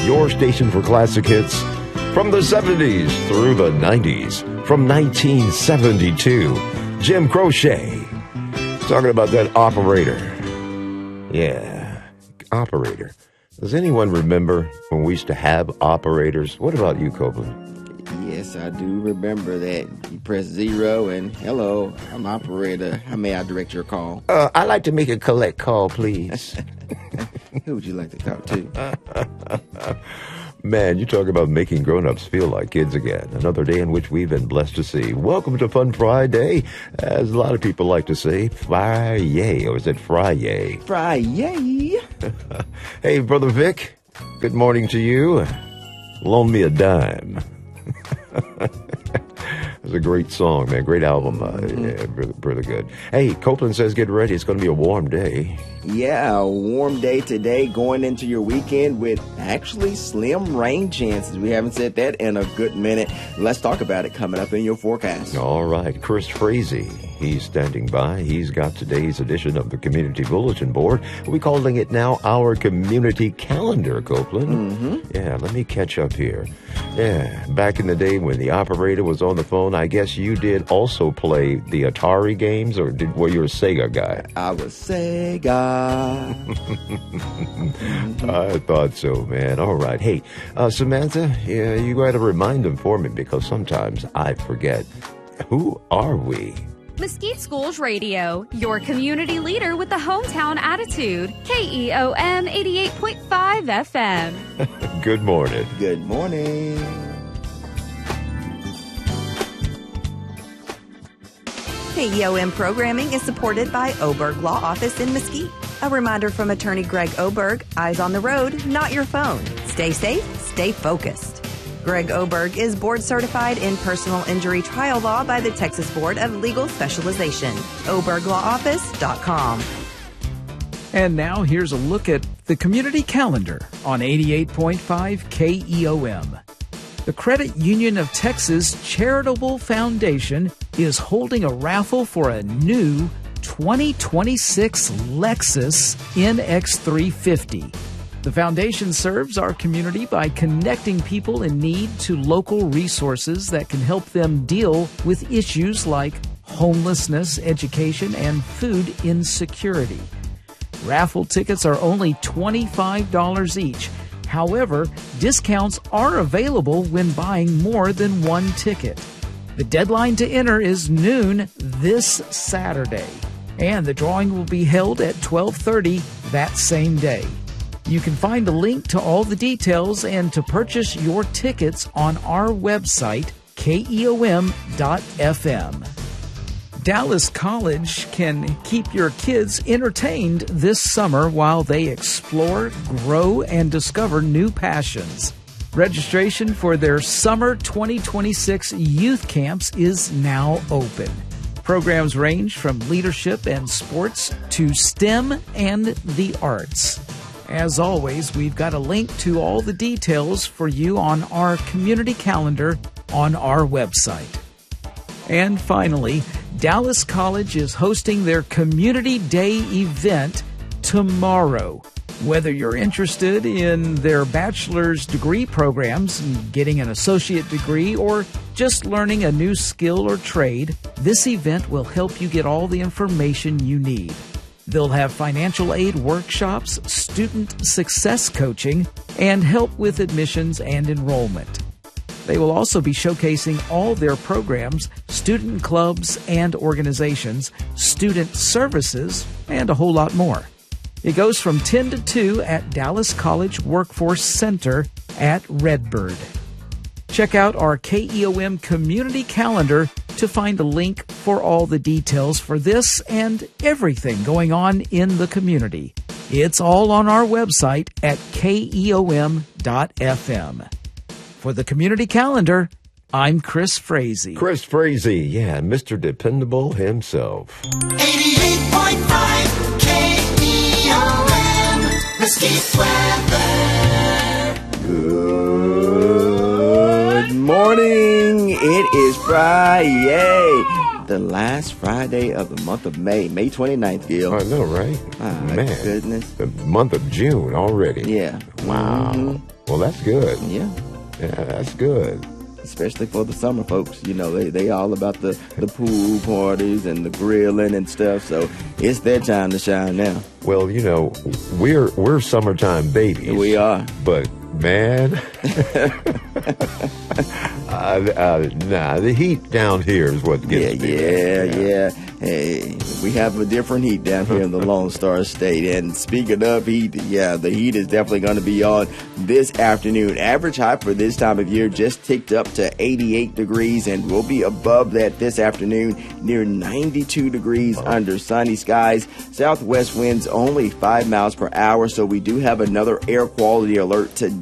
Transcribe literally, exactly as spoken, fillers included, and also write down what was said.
your station for classic hits from the seventies through the nineties. From nineteen seventy-two, Jim Croce talking about that operator. Yeah, operator. Does anyone remember when we used to have operators? What about you, Copeland? Yes, I do remember that. You press zero and, hello, I'm operator. How may I direct your call? Uh, I'd like to make a collect call, please. Who would you like to talk to? Man, you talk about making grown-ups feel like kids again. Another day in which we've been blessed to see. Welcome to Fun Friday. As a lot of people like to say, Friday, or is it Friday? Friday. Hey, Brother Vic, good morning to you. Loan me a dime. It's a great song, man. Great album. Uh, mm-hmm. Yeah, really, really good. Hey, Copeland says get ready. It's going to be a warm day. Yeah, a warm day today going into your weekend with actually slim rain chances. We haven't said that in a good minute. Let's talk about it coming up in your forecast. All right. Chris Frazee, he's standing by. He's got today's edition of the Community Bulletin Board. We're calling it now our Community Calendar, Copeland. Mm-hmm. Yeah, let me catch up here. Yeah, back in the day when the operator was on the phone, I guess you did also play the Atari games, or did, were you a Sega guy? I was Sega. I thought so, man. All right. Hey, uh, Samantha, yeah, you got to remind them for me because sometimes I forget. Who are we? Mesquite Schools Radio, your community leader with the hometown attitude. K E O M eighty-eight point five F M. Good morning. Good morning. K E O M programming is supported by Oberg Law Office in Mesquite. A reminder from attorney Greg Oberg, eyes on the road, not your phone. Stay safe, stay focused. Greg Oberg is board certified in personal injury trial law by the Texas Board of Legal Specialization. oberg law office dot com. And now here's a look at the community calendar on eighty-eight point five K E O M. The Credit Union of Texas Charitable Foundation is holding a raffle for a new twenty twenty-six Lexus N X three fifty. The foundation serves our community by connecting people in need to local resources that can help them deal with issues like homelessness, education, and food insecurity. Raffle tickets are only twenty-five dollars each. However, discounts are available when buying more than one ticket. The deadline to enter is noon this Saturday, and the drawing will be held at twelve thirty that same day. You can find a link to all the details and to purchase your tickets on our website, K E O M dot F M. Dallas College can keep your kids entertained this summer while they explore, grow, and discover new passions. Registration for their Summer twenty twenty-six youth camps is now open. Programs range from leadership and sports to STEM and the arts. As always, we've got a link to all the details for you on our community calendar on our website. And finally, Dallas College is hosting their Community Day event tomorrow. Whether you're interested in their bachelor's degree programs, getting an associate degree, or just learning a new skill or trade, this event will help you get all the information you need. They'll have financial aid workshops, student success coaching, and help with admissions and enrollment. They will also be showcasing all their programs, student clubs and organizations, student services, and a whole lot more. It goes from ten to two at Dallas College Workforce Center at Redbird. Check out our K E O M community calendar to find a link for all the details for this and everything going on in the community. It's all on our website at K E O M dot F M. For the community calendar, I'm Chris Frazee. Chris Frazee, yeah, Mister Dependable himself. eighty-eight point five K E O M, Mesquite weather. Good morning. It is Friday, the last Friday of the month of May, May twenty-ninth, Gil. I know, right? My Man, goodness. the month of June already. Yeah. Wow. Mm-hmm. Well, that's good. Yeah. Yeah, that's good. Especially for the summer folks. You know, they they all about the, the pool parties and the grilling and stuff. So it's their time to shine now. Well, you know, we're we're summertime babies. We are. But man, uh, uh, nah, the heat down here is what Yeah, gets me. yeah, yeah. Hey, we have a different heat down here in the Lone Star State. And speaking of heat, yeah, the heat is definitely going to be on this afternoon. Average high for this time of year just ticked up to eighty-eight degrees, and we'll be above that this afternoon, near ninety-two degrees under sunny skies. Southwest winds only five miles per hour, so we do have another air quality alert today.